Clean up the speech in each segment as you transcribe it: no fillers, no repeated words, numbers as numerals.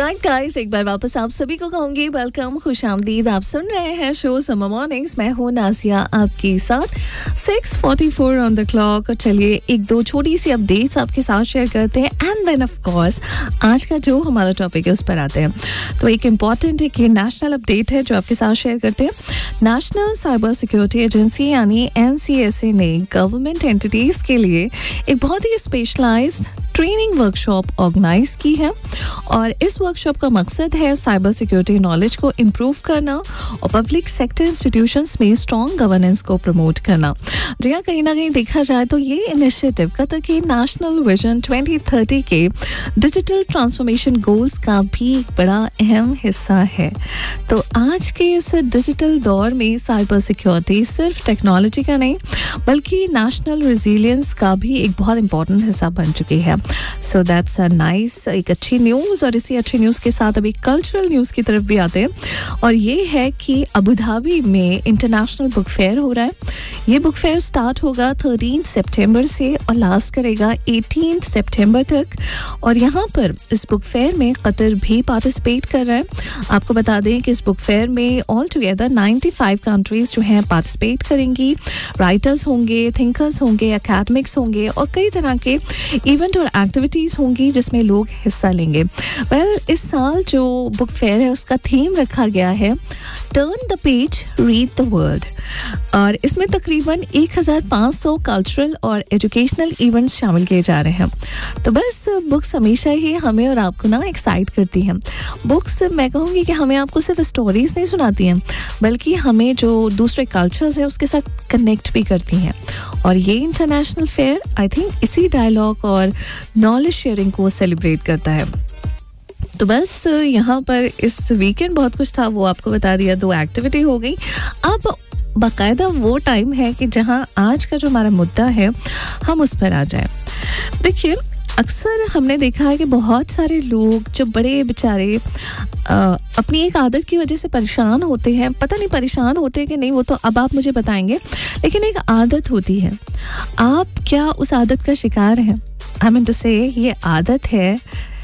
Right guys, एक बार वापस आप सभी को कहूंगी वेलकम, खुशामदीद। आप सुन रहे हैं शो समर मॉर्निंग्स। मैं हूं नासिया आपके साथ। 6:44 ऑन द क्लॉक। और चलिए एक दो छोटी सी अपडेट्स आपके साथ शेयर करते हैं एंड देन ऑफ कोर्स आज का जो हमारा टॉपिक है उस पर आते हैं। तो एक इम्पॉर्टेंट एक नेशनल अपडेट है जो आपके साथ शेयर करते हैं। नेशनल साइबर सिक्योरिटी एजेंसी यानी NCSA ने गवर्नमेंट एंटिटीज़ के लिए एक बहुत ही स्पेशलाइज्ड ट्रेनिंग वर्कशॉप ऑर्गेनाइज की है और इस वर्कशॉप का मकसद है साइबर सिक्योरिटी नॉलेज को इम्प्रूव करना और पब्लिक सेक्टर इंस्टीट्यूशंस में स्ट्रॉन्ग गवर्नेंस को प्रमोट करना। जहाँ कहीं ना कहीं देखा जाए तो ये इनिशिएटिव कतर के नेशनल विजन 2030 के डिजिटल ट्रांसफॉर्मेशन गोल्स का भी एक बड़ा अहम हिस्सा है। तो आज के इस डिजिटल दौर में साइबर सिक्योरिटी सिर्फ टेक्नोलॉजी का नहीं बल्कि नेशनल रेजिलियंस का भी एक बहुत इंपॉर्टेंट हिस्सा बन चुकी है। सो दैट्स अ नाइस, एक अच्छी न्यूज़। और इसी अच्छी न्यूज़ के साथ अभी कल्चरल न्यूज़ की तरफ भी आते हैं और ये है कि अबू धाबी में इंटरनेशनल बुक फेयर हो रहा है। ये बुक फेयर स्टार्ट होगा 13 सितंबर से और लास्ट करेगा 18 सितंबर तक। और यहाँ पर इस बुक फेयर में कतर भी पार्टिसिपेट कर रहा है। आपको बता दें कि इस बुक फेयर में ऑल टुगेदर 95 कंट्रीज जो हैं पार्टिसिपेट करेंगी। राइटर्स होंगे, थिंकर्स होंगे, एकेडमिक्स होंगे और कई तरह के इवेंट और एक्टिविटीज़ होंगी जिसमें लोग हिस्सा लेंगे। इस साल जो बुक फेयर है उसका थीम रखा गया है turn the page read the world और इसमें तकरीबन 1500 कल्चरल और एजुकेशनल इवेंट्स शामिल किए जा रहे हैं। तो बस बुक्स हमेशा ही हमें और आपको ना एक्साइट करती हैं। बुक्स मैं कहूँगी कि हमें आपको सिर्फ स्टोरीज नहीं सुनाती हैं बल्कि हमें जो दूसरे कल्चर्स हैं उसके साथ कनेक्ट भी करती हैं। और ये इंटरनेशनल फेयर आई थिंक इसी डायलॉग और नॉलेज शेयरिंग को सेलिब्रेट करता है। तो बस यहाँ पर इस वीकेंड बहुत कुछ था, वो आपको बता दिया। 2 एक्टिविटी हो गई। अब बाकायदा वो टाइम है कि जहाँ आज का जो हमारा मुद्दा है हम उस पर आ जाएं। देखिए, अक्सर हमने देखा है कि बहुत सारे लोग जो बड़े बेचारे अपनी एक आदत की वजह से परेशान होते हैं। पता नहीं परेशान होते हैं कि नहीं, वो तो अब आप मुझे बताएंगे, लेकिन एक आदत होती है। आप क्या उस आदत का शिकार हैं? आई मीन टू से ये आदत है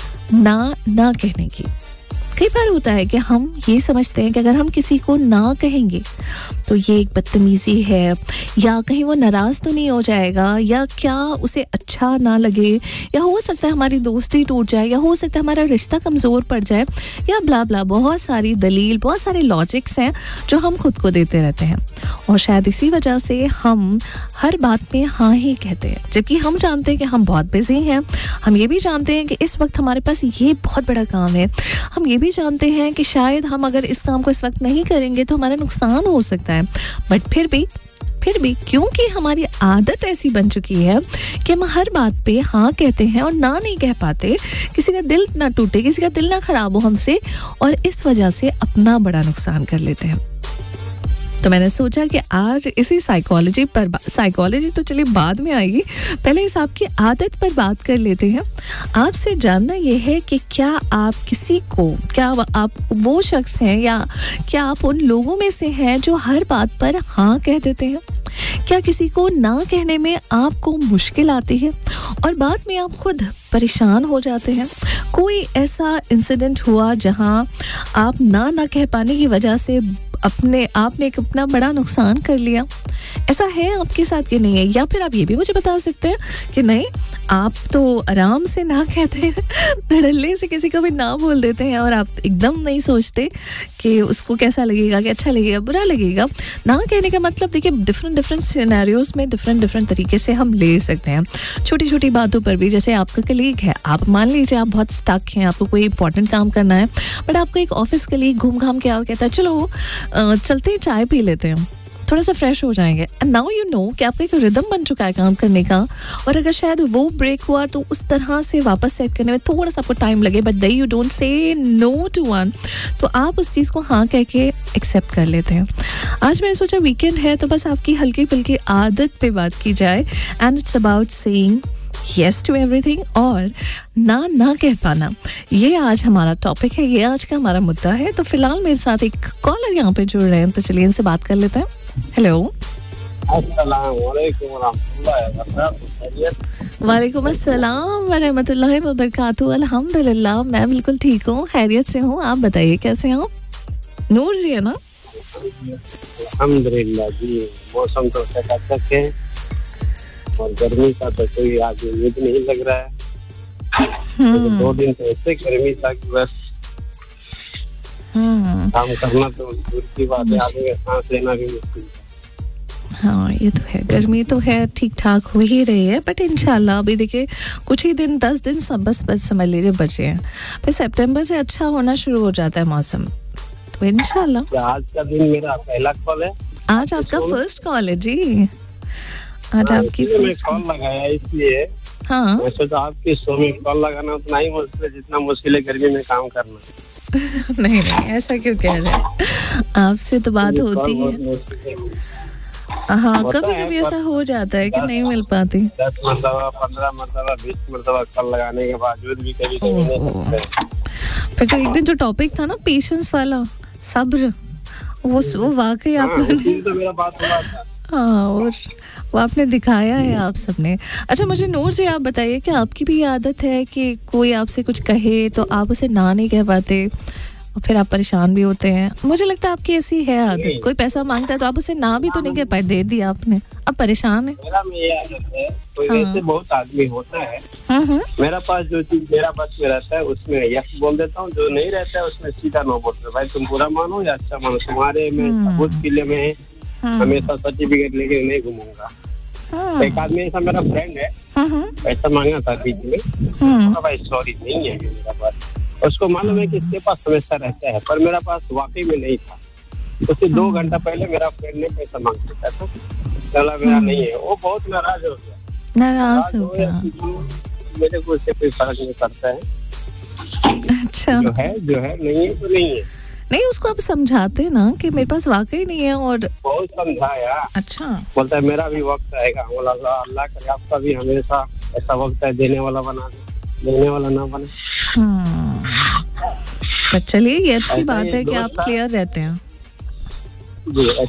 ना कहने की। कई बार होता है कि हम ये समझते हैं कि अगर हम किसी को ना कहेंगे तो ये एक बदतमीज़ी है या कहीं वो नाराज़ तो नहीं हो जाएगा या क्या उसे अच्छा ना लगे या हो सकता है हमारी दोस्ती टूट जाए या हो सकता है हमारा रिश्ता कमज़ोर पड़ जाए या ब्ला ब्ला। बहुत सारी दलील, बहुत सारे लॉजिक्स हैं जो हम खुद को देते रहते हैं और शायद इसी वजह से हम हर बात में हाँ ही कहते हैं, जबकि हम जानते हैं कि हम बहुत बिजी हैं। हम ये भी जानते हैं कि इस वक्त हमारे पास ये बहुत बड़ा काम है। हम ये भी जानते हैं कि शायद हम अगर इस काम को इस वक्त नहीं करेंगे तो हमारा नुकसान हो सकता है। बट फिर भी क्योंकि हमारी आदत ऐसी बन चुकी है कि हम हर बात पे हाँ कहते हैं और ना नहीं कह पाते, किसी का दिल ना टूटे, किसी का दिल ना खराब हो हमसे, और इस वजह से अपना बड़ा नुकसान कर लेते हैं। तो मैंने सोचा कि आज इसी साइकोलॉजी तो चलिए बाद में आएगी, पहले इस आपकी आदत पर बात कर लेते हैं। आपसे जानना ये है कि क्या आप किसी को, क्या आप वो शख्स हैं या क्या आप उन लोगों में से हैं जो हर बात पर हाँ कह देते हैं? क्या किसी को ना कहने में आपको मुश्किल आती है और बाद में आप खुद परेशान हो जाते हैं? कोई ऐसा इंसिडेंट हुआ जहां आप ना कह पाने की वजह से आपने एक अपना बड़ा नुकसान कर लिया? ऐसा है आपके साथ कि नहीं है? या फिर आप ये भी मुझे बता सकते हैं कि नहीं, आप तो आराम से ना कहते हैं, धड़ल्ले से किसी को भी ना बोल देते हैं और आप एकदम नहीं सोचते कि उसको कैसा लगेगा, कि अच्छा लगेगा, बुरा लगेगा। ना कहने का मतलब देखिए डिफरेंट सिनेरियोज में डिफरेंट तरीके से हम ले सकते हैं। छोटी छोटी बातों पर भी, जैसे आपका कलीग है, आप मान लीजिए आप बहुत स्टक हैं, आपको कोई इंपॉर्टेंट काम करना है, बट आपको एक ऑफिस कलीग घूम घाम के आओ, कहता है चलो चलते हैं चाय पी लेते हैं, थोड़ा सा फ्रेश हो जाएंगे। एंड नाउ यू नो कि आपका एक रिदम बन चुका है काम करने का, और अगर शायद वो ब्रेक हुआ तो उस तरह से वापस सेट करने में थोड़ा सा आपको टाइम लगे, but they you don't say no to one, तो आप उस चीज़ को हाँ कह के एक्सेप्ट कर लेते हैं। आज मैंने सोचा वीकेंड है तो बस आपकी हल्की फुल्की आदत पे बात की जाए and it's about saying yes to everything और ना कह पाना। ये आज हमारा टॉपिक है, ये आज का हमारा मुद्दा है। तो फिलहाल मेरे साथ एक कॉलर यहाँ पे जुड़ रहे हैं, तो चलिए इनसे बात कर लेते हैं। हेलो अस्सलामुअलैकुम वरहमतुल्लाहि वबरकातुहू। वालेकुम अस्सलाम वरहमतुल्लाहि वबरकातुहू। अल्हम्दुलिल्लाह मैं बिल्कुल ठीक हूँ, खैरियत से हूँ। आप बताइए कैसे हैं आप? नूर जी है ना? अल्हम्दुलिल्लाह जी, मौसम तो चकाचक है और गर्मी का तो कोई आज उम्मीद नहीं लग रहा है। तो 2 दिन तो ऐसे गर्मी था कि बस काम करना तो दूर की बात है, आगे सांस लेना भी मुश्किल है। हाँ ये तो है, गर्मी तो है ठीक ठाक हो ही रही है, बट इंशाल्लाह अभी देखिए कुछ ही दिन 10 दिन सब बस समझ लीजिए बचे हैं, फिर सितंबर से अच्छा होना शुरू हो जाता है मौसम, तो इंशाल्लाह। आज का दिन मेरा पहला कॉल है। आज आपका फर्स्ट कॉल है जी, आज आपकी फर्स्ट कॉल लगाया इसलिए। हाँ मैं सोचा आपके शो में कॉल लगाना उतना ही मुश्किल है जितना मुश्किल है गर्मी में काम करना। नहीं ऐसा क्यों कह रहे हैं, आपसे तो बात होती है। हाँ कभी कभी ऐसा हो जाता है कि नहीं मिल पाती। 10 मरतबा 15 मरतबा 20 मरतबा कॉल लगाने के बावजूद भी कभी कभी नहीं करते। फिर तो एक दिन जो टॉपिक था ना पेशेंस वाला, सब्र, वो वाकई आपने तो मेरा बात हुआ था। हाँ, और वो आपने दिखाया है आप सबने। अच्छा मुझे नूर जी आप बताइए कि आपकी भी आदत है कि कोई आपसे कुछ कहे तो आप उसे ना नहीं कह पाते और फिर आप परेशान भी होते हैं? मुझे लगता है आपकी ऐसी है आदत, कोई पैसा मांगता है तो आप उसे ना भी तो नहीं कह पाए, दे दिया आपने, अब परेशान है। मेरा में ये आदत है, कोई ऐसे बहुत आदमी होता है, मेरा पास जो चीज मेरा बस में रहता है उसमें यस बोल देता हूँ, जो नहीं रहता है उसमें सीधा नो बोलते। भाई तुम बुरा मानो या अच्छा मानो, तुम्हारे में सबूत किले में है, हमेशा सर्टिफिकेट लेके नहीं घूमूंगा। एक आदमी ऐसा मेरा फ्रेंड है, पैसा मांगा था बीच में, भाई सॉरी नहीं है मेरा पास, उसको मालूम है कि इसके पास हमेशा रहता है, पर मेरा पास वाकई में नहीं था। उससे 2 घंटा पहले मेरा फ्रेंड ने पैसा मांग लिया था, चला मेरा नहीं है, वो बहुत नाराज हो गया। नाराज हो गया? मेरे को उससे कोई फर्क नहीं पड़ता है। अच्छा जो है नहीं है तो नहीं है। नहीं उसको आप समझाते ना कि मेरे पास वाकई नहीं है, और बहुत समझाया। अच्छा बोलता है मेरा भी वक्त आएगा। बोला अल्लाह करे आपका भी हमेशा ऐसा वक्त है, देने वाला बना दे, लेने वाला ना बने। तो चलिए ये अच्छी बात है कि आप क्लियर रहते हैं। जी